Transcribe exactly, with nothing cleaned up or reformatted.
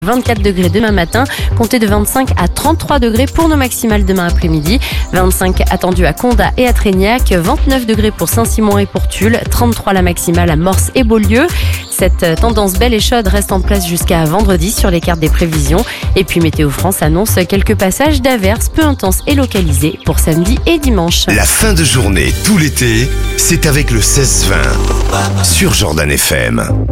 vingt-quatre degrés demain matin, comptez de vingt-cinq à trente-trois degrés pour nos maximales demain après-midi. vingt-cinq attendus à Condat et à Trégnac, vingt-neuf degrés pour Saint-Simon et pour Tulle, trente-trois la maximale à Morse et Beaulieu. Cette tendance belle et chaude reste en place jusqu'à vendredi sur les cartes des prévisions. Et puis Météo France annonce quelques passages d'averses peu intenses et localisés pour samedi et dimanche. La fin de journée tout l'été, c'est avec le seize vingt sur Jordan F M.